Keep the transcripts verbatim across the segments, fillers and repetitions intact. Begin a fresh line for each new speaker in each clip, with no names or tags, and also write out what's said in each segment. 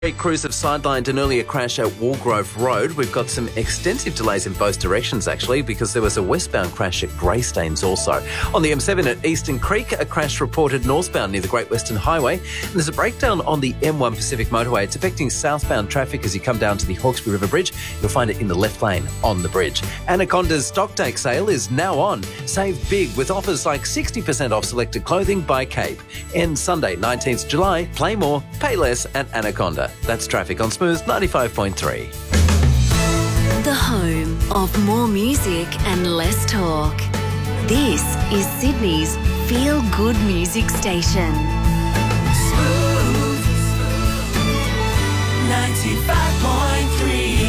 Crews have sidelined an earlier crash at Walgrove Road. We've got some extensive delays in both directions, actually, because there was a westbound crash at Greystanes also. On the M seven at Eastern Creek, a crash reported northbound near the Great Western Highway. And there's a breakdown on the M one Pacific Motorway. It's affecting southbound traffic as you come down to the Hawkesbury River Bridge. You'll find it in the left lane on the bridge. Anaconda's stocktake sale is now on. Save big with offers like sixty percent off selected clothing by Cape. Ends Sunday, nineteenth of July. Play more, pay less at Anaconda. That's traffic on Smooth ninety-five point three.
The home of more music and less talk. This is Sydney's Feel Good Music Station.
Smooth ninety-five point three.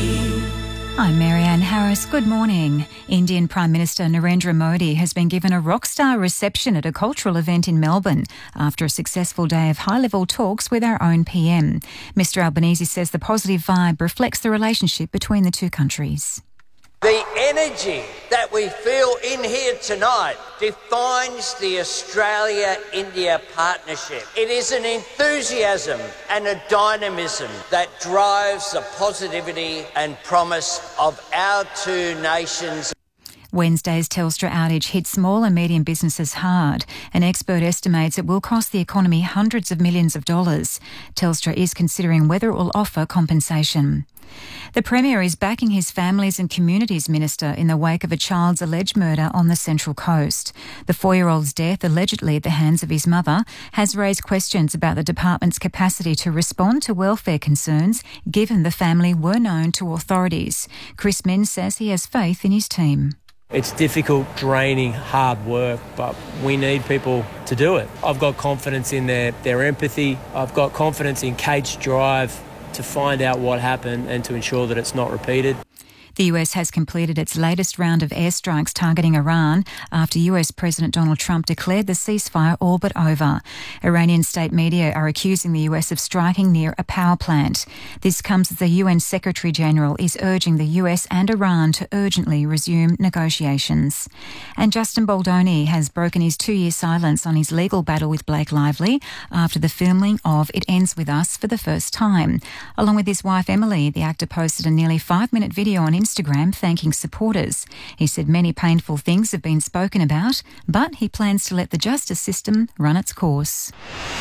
I'm Marianne Harris. Good morning. Indian Prime Minister Narendra Modi has been given a rockstar reception at a cultural event in Melbourne after a successful day of high-level talks with our own P M. Mister Albanese says the positive vibe reflects the relationship between the two countries.
The energy that we feel in here tonight defines the Australia-India partnership. It is an enthusiasm and a dynamism that drives the positivity and promise of our two nations.
Wednesday's Telstra outage hit small and medium businesses hard. An expert estimates it will cost the economy hundreds of millions of dollars. Telstra is considering whether it will offer compensation. The Premier is backing his Families and Communities Minister in the wake of a child's alleged murder on the Central Coast. The four-year-old's death, allegedly at the hands of his mother, has raised questions about the department's capacity to respond to welfare concerns, given the family were known to authorities. Chris Minns says he has faith in his team.
It's difficult, draining, hard work, but we need people to do it. I've got confidence in their, their empathy. I've got confidence in Kate's drive to find out what happened and to ensure that it's not repeated. The U S has completed its latest round of airstrikes targeting Iran after U S President Donald Trump declared the ceasefire all but over. Iranian state media are accusing the U S of striking near a power plant. This comes as the U N Secretary-General is urging the U S and Iran to urgently resume negotiations. And Justin Baldoni has broken his two-year silence on his legal battle with Blake Lively after the filming of It Ends With Us for the first time. Along with his wife Emily, the actor posted a nearly five-minute video on Instagram thanking supporters. He said many painful things have been spoken about, but he plans to let the justice system run its course.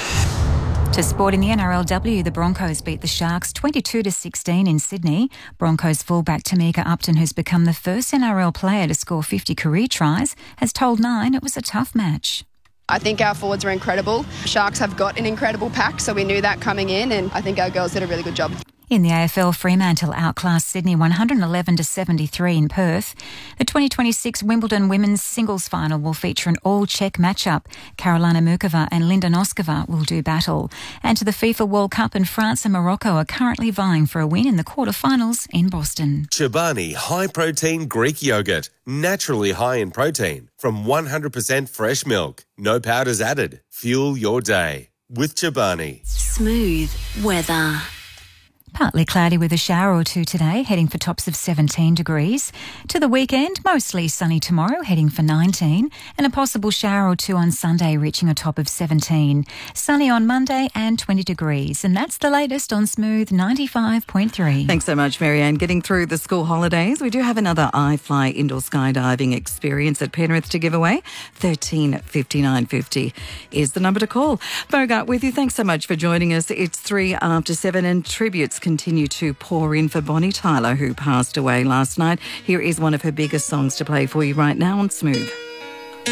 To sport in the N R L W, the Broncos beat the Sharks twenty-two to sixteen in Sydney. Broncos fullback Tamika Upton, who's become the first N R L player to score fifty career tries, has told Nine it was a tough match.
I think our forwards are incredible. Sharks have got an incredible pack, so we knew that coming in, and I think our girls did a really good job.
In the A F L, Fremantle outclassed Sydney one hundred eleven to seventy-three in Perth. The twenty twenty-six Wimbledon women's singles final will feature an all-Czech matchup. Karolina Mukova and Linda Noskova will do battle. And to the FIFA World Cup, and France and Morocco are currently vying for a win in the quarterfinals in Boston.
Chobani high-protein Greek yogurt, naturally high in protein, from one hundred percent fresh milk. No powders added. Fuel your day with Chobani.
Smooth weather.
Partly cloudy with a shower or two today, heading for tops of seventeen degrees. To the weekend, mostly sunny tomorrow, heading for nineteen, and a possible shower or two on Sunday, reaching a top of seventeen. Sunny on Monday and twenty degrees. And that's the latest on Smooth ninety-five point three.
Thanks so much, Marianne. Getting through the school holidays, we do have another iFly indoor skydiving experience at Penrith to give away. thirteen fifty-nine fifty is the number to call. Bogart with you. Thanks so much for joining us. It's three after seven, and tributes continue to pour in for Bonnie Tyler, who passed away last night. Here is one of her biggest songs to play for you right now on Smooth.